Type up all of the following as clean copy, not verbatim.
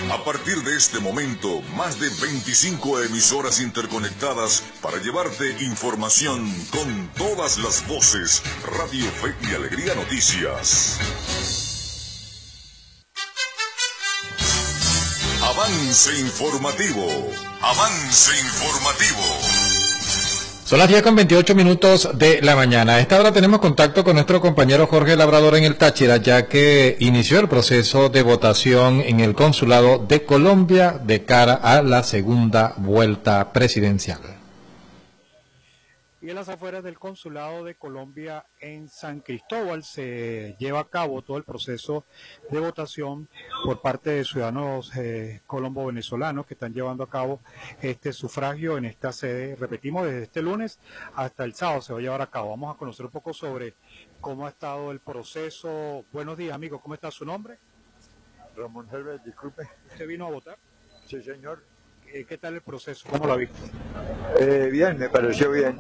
A partir de este momento, más de 25 emisoras interconectadas para llevarte información con todas las voces. Radio Fe y Alegría Noticias. Avance informativo. Avance informativo. Son las 10:28 de la mañana. A esta hora tenemos contacto con nuestro compañero Jorge Labrador en el Táchira, ya que inició el proceso de votación en el Consulado de Colombia de cara a la segunda vuelta presidencial. Y en las afueras del Consulado de Colombia en San Cristóbal se lleva a cabo todo el proceso de votación por parte de ciudadanos colombo-venezolanos que están llevando a cabo este sufragio en esta sede. Repetimos, desde este lunes hasta el sábado se va a llevar a cabo. Vamos a conocer un poco sobre cómo ha estado el proceso. Buenos días, amigo. ¿Cómo está su nombre? Ramón Helves, disculpe. ¿Usted vino a votar? Sí, señor. ¿Qué tal el proceso? ¿Cómo lo ha visto? Bien, me pareció bien.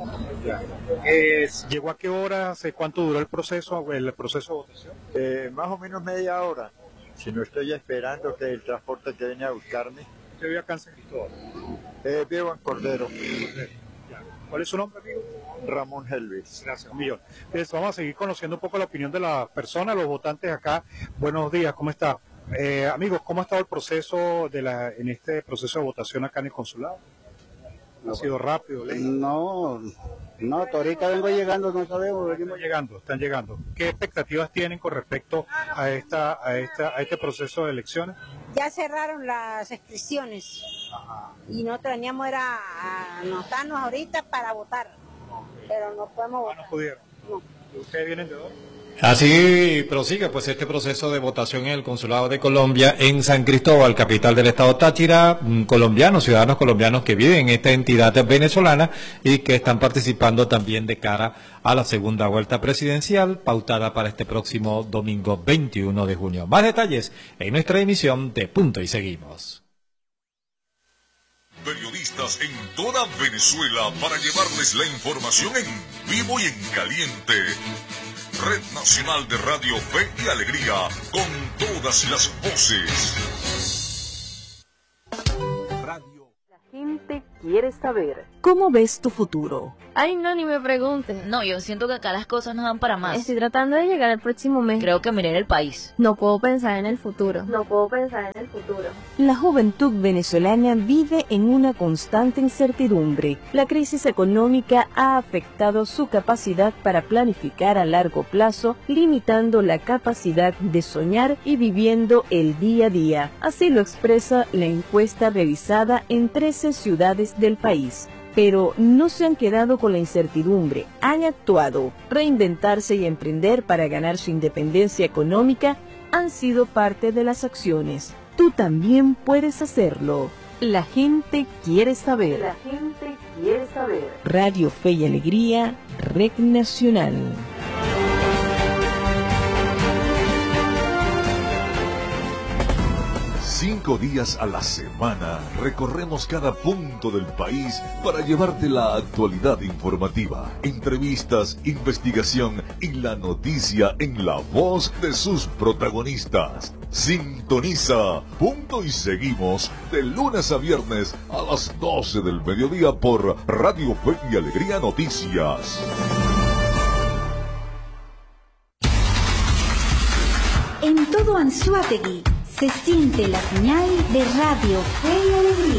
¿Llegó a qué hora? ¿Cuánto duró el proceso de votación? Más o menos media hora. Si no estoy esperando que el transporte que viene a buscarme. ¿Usted vive acá en San Cristóbal? Vivo en Cordero. ¿Cuál es su nombre, amigo? Ramón Helves. Gracias, un millón. Entonces, vamos a seguir conociendo un poco la opinión de las personas, los votantes acá. Buenos días, ¿cómo está? Amigos, ¿cómo ha estado el proceso en este proceso de votación acá en el consulado? ¿Ha sido rápido, lento? No, ahorita vengo llegando, no sabemos, venimos llegando. Están llegando. ¿Qué expectativas tienen con respecto a este proceso de elecciones? Ya cerraron las inscripciones. Ajá. Y nosotros veníamos a anotarnos ahorita para votar, pero no podemos votar. No pudieron. No. ¿Ustedes vienen de dónde? Así prosigue pues este proceso de votación en el Consulado de Colombia en San Cristóbal, capital del estado Táchira. Colombianos, ciudadanos colombianos que viven en esta entidad venezolana y que están participando también de cara a la segunda vuelta presidencial pautada para este próximo domingo 21 de junio. Más detalles en nuestra emisión de Punto y Seguimos. Periodistas en toda Venezuela para llevarles la información en vivo y en caliente. Red Nacional de Radio Fe y Alegría, con todas las voces. Radio. La gente quiere saber, ¿cómo ves tu futuro? Ay, no, ni me preguntes. No, yo siento que acá las cosas no dan para más. Estoy tratando de llegar al próximo mes. Creo que miré en el país. No puedo pensar en el futuro. La juventud venezolana vive en una constante incertidumbre. La crisis económica ha afectado su capacidad para planificar a largo plazo, limitando la capacidad de soñar y viviendo el día a día. Así lo expresa la encuesta realizada en 13 ciudades del país. Pero no se han quedado con la incertidumbre, han actuado. Reinventarse y emprender para ganar su independencia económica han sido parte de las acciones. Tú también puedes hacerlo. La gente quiere saber. Radio Fe y Alegría, Red Nacional. 5 días a la semana recorremos cada punto del país para llevarte la actualidad informativa, entrevistas, investigación y la noticia en la voz de sus protagonistas. Sintoniza Punto y Seguimos de lunes a viernes a las 12 del mediodía por Radio Fe y Alegría Noticias. En todo Anzoátegui se siente la señal de Radio Fe y Alegría.